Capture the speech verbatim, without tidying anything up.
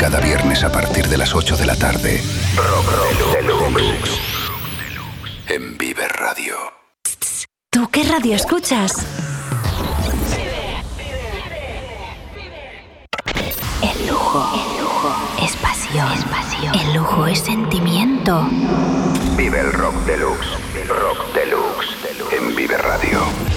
Cada viernes a partir de las ocho de la tarde. Rock, rock Deluxe. En Vive Radio. ¿Tú qué radio escuchas? El lujo, el lujo es pasión, es pasión. El lujo es sentimiento. Vive el Rock Deluxe. Rock Deluxe. En Vive Radio.